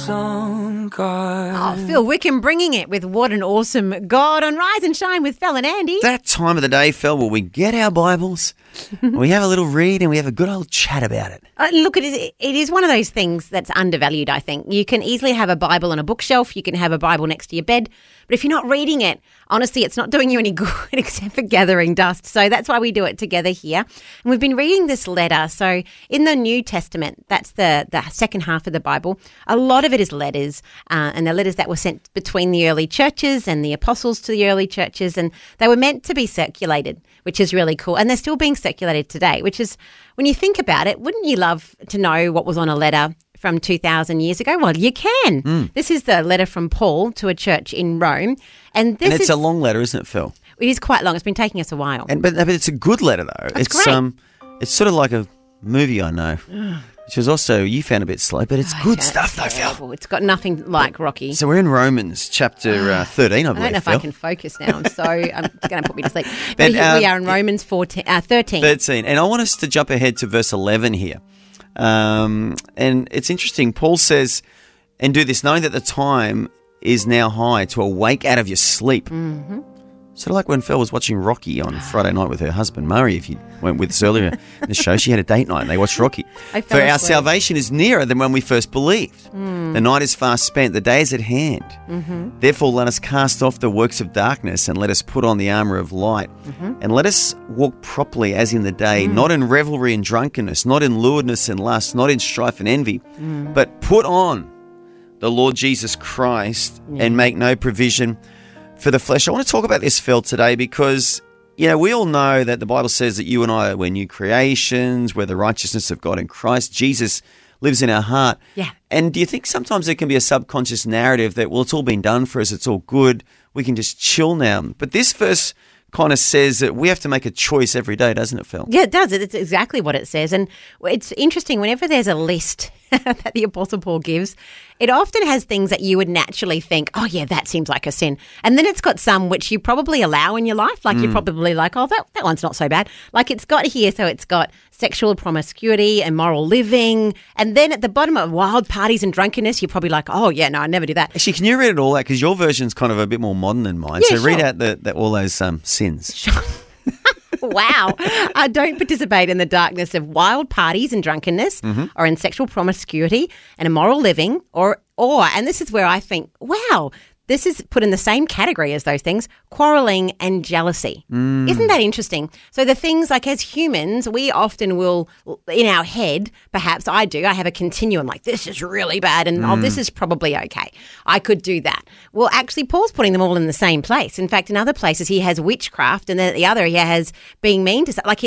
on God. Oh, Phil Wickham bringing it with What an Awesome God on Rise and Shine with Phil and Andy. That time of the day, Phil, where we get our Bibles, we have a little read and we have a good old chat about it. Look, it is one of those things that's undervalued, I think. You can easily have a Bible on a bookshelf. You can have a Bible next to your bed. But if you're not reading it, honestly, it's not doing you any good except for gathering dust. So that's why we do it together here. And we've been reading this letter. So in the New Testament, that's the second half of the Bible, a lot of it is letters, and the letters that were sent between the early churches and the apostles to the early churches. And they were meant to be circulated, which is really cool. And they're still being circulated today, which is, when you think about it, wouldn't you love to know what was on a letter from 2,000 years ago? Well, you can. This is the letter from Paul to a church in Rome. And it's a long letter, isn't it, Phil? It is quite long. It's been taking us a while. But it's a good letter, though. That's great. It's sort of like a movie I know, which is also, you found a bit slow, but it's good stuff, though, Phil. It's got nothing like Rocky. So we're in Romans chapter 13, I believe, I don't know if Phil. I can focus now. I'm sorry. It's going to put me to sleep. But here we are in Romans 13. 13. And I want us to jump ahead to verse 11 here. And it's interesting. Paul says, and do this, knowing that the time is now high to awake out of your sleep. Mm-hmm. Sort of like when Phil was watching Rocky on Friday night with her husband, Murray, if you went with us earlier in the show. She had a date night and they watched Rocky. For our salvation is nearer than when we first believed. The night is fast spent, the day is at hand. Mm-hmm. Therefore, let us cast off the works of darkness and let us put on the armour of light. Mm-hmm. And let us walk properly as in the day, not in revelry and drunkenness, not in lewdness and lust, not in strife and envy, but put on the Lord Jesus Christ and make no provision for the flesh. I want to talk about this, Phil, today because, we all know that the Bible says that you and I, we're new creations, we're the righteousness of God in Christ. Jesus lives in our heart. Yeah. And do you think sometimes there can be a subconscious narrative that, well, it's all been done for us, it's all good, we can just chill now? But this verse kind of says that we have to make a choice every day, doesn't it, Phil? Yeah, it does. It's exactly what it says. And it's interesting, whenever there's a list that the Apostle Paul gives, it often has things that you would naturally think, oh, yeah, that seems like a sin. And then it's got some which you probably allow in your life. Like you're probably like, oh, that one's not so bad. Like it's got here, so it's got sexual promiscuity, immoral living. And then at the bottom of wild parties and drunkenness, you're probably like, oh, yeah, no, I never do that. Actually, can you read it all out? Because your version's kind of a bit more modern than mine. Yeah, so read out all those sins. Sure. Wow. Don't participate in the darkness of wild parties and drunkenness or in sexual promiscuity and immoral living or, and this is where I think, wow, this is put in the same category as those things, quarrelling and jealousy. Isn't that interesting? So the things like as humans, we often will, in our head, perhaps I have a continuum like this is really bad and this is probably okay. I could do that. Well, actually, Paul's putting them all in the same place. In fact, in other places, he has witchcraft and then at the other he has being mean to like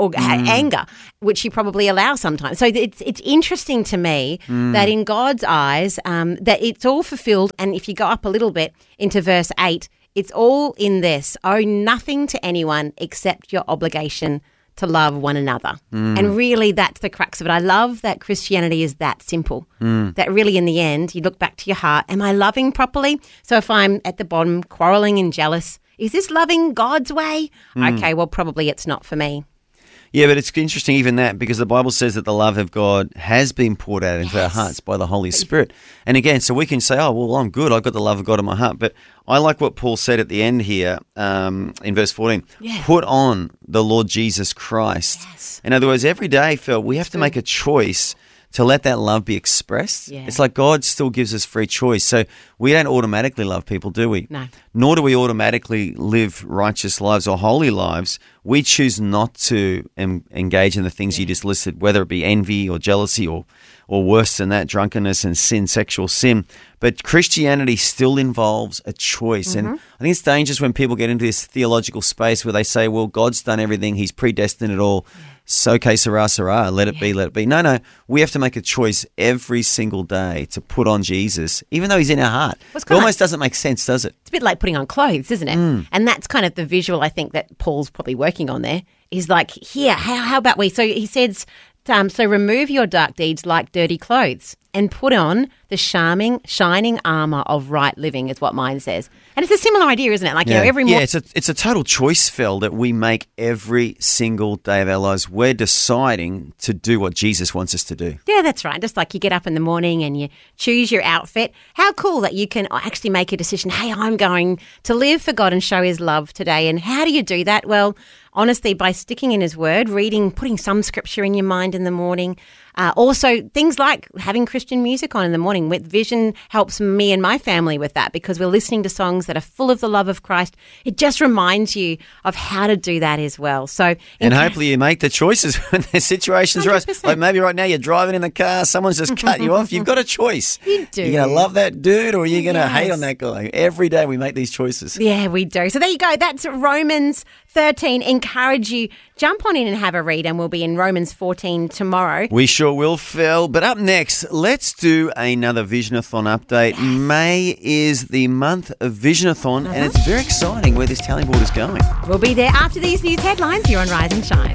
anger, which he probably allows sometimes. So it's interesting to me that in God's eyes, that it's all fulfilled. And if you go up a little bit into verse 8, it's all in this: owe nothing to anyone except your obligation to love one another. And really that's the crux of it. I love that Christianity is that simple, that really in the end you look back to your heart, am I loving properly? So if I'm at the bottom quarrelling and jealous, is this loving God's way? Okay, well probably it's not for me. Yeah, but it's interesting even that, because the Bible says that the love of God has been poured out into our hearts by the Holy Spirit. And again, so we can say, oh, well, I'm good. I've got the love of God in my heart. But I like what Paul said at the end here in verse 14. Yeah. Put on the Lord Jesus Christ. Yes. In other words, every day, Phil, we have to make a choice to let that love be expressed. Yeah. It's like God still gives us free choice. So we don't automatically love people, do we? No. Nor do we automatically live righteous lives or holy lives. We choose not to engage in the things you just listed, whether it be envy or jealousy or worse than that, drunkenness and sin, sexual sin. But Christianity still involves a choice. And I think it's dangerous when people get into this theological space where they say, well, God's done everything. He's predestined it all. So que sera, sera, let it be, let it be. No, we have to make a choice every single day to put on Jesus, even though he's in our heart. It almost doesn't make sense, does it? It's a bit like putting on clothes, isn't it? And that's kind of the visual I think that Paul's probably working on there, is like, here, how about we? So he says, so remove your dark deeds like dirty clothes and put on the shining armour of right living, is what mine says. And it's a similar idea, isn't it? Like, every morning. Yeah, it's a total choice, Phil, that we make every single day of our lives. We're deciding to do what Jesus wants us to do. Yeah, that's right. Just like you get up in the morning and you choose your outfit. How cool that you can actually make a decision, hey, I'm going to live for God and show his love today. And how do you do that? Well, honestly, by sticking in his word, reading, putting some scripture in your mind in the morning. Also, things like having Christian music on in the morning. With Vision helps me and my family with that because we're listening to songs that are full of the love of Christ. It just reminds you of how to do that as well. So, and hopefully you make the choices when the situations 100%. right. Like maybe right now you're driving in the car, someone's just cut you off. You've got a choice. You do. You're going to love that dude or you're going to hate on that guy. Every day we make these choices. Yeah, we do. So there you go. That's Romans 13. Encourage you. Jump on in and have a read, and we'll be in Romans 14 tomorrow. We sure will, Phil. But up next, let's do another Visionathon update. Yes. May is the month of Visionathon, and it's very exciting where this tally board is going. We'll be there after these news headlines here on Rise and Shine.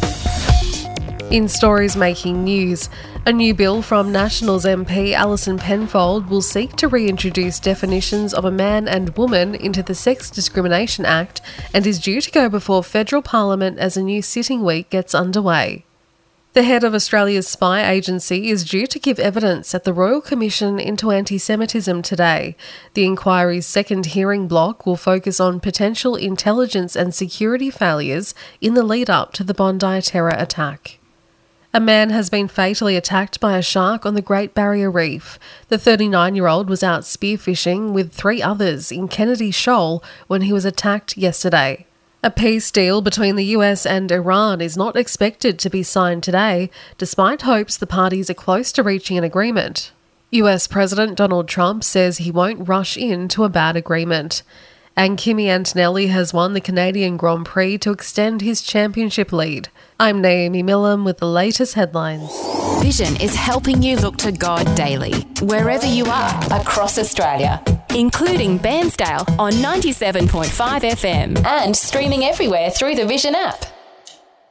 In stories making news, a new bill from Nationals MP Alison Penfold will seek to reintroduce definitions of a man and woman into the Sex Discrimination Act and is due to go before federal parliament as a new sitting week gets underway. The head of Australia's spy agency is due to give evidence at the Royal Commission into Anti-Semitism today. The inquiry's second hearing block will focus on potential intelligence and security failures in the lead-up to the Bondi terror attack. A man has been fatally attacked by a shark on the Great Barrier Reef. The 39-year-old was out spearfishing with 3 others in Kennedy Shoal when he was attacked yesterday. A peace deal between the US and Iran is not expected to be signed today, despite hopes the parties are close to reaching an agreement. US President Donald Trump says he won't rush into a bad agreement. And Kimi Antonelli has won the Canadian Grand Prix to extend his championship lead. I'm Naomi Millam with the latest headlines. Vision is helping you look to God daily, wherever you are across Australia, including Bairnsdale on 97.5 FM and streaming everywhere through the Vision app.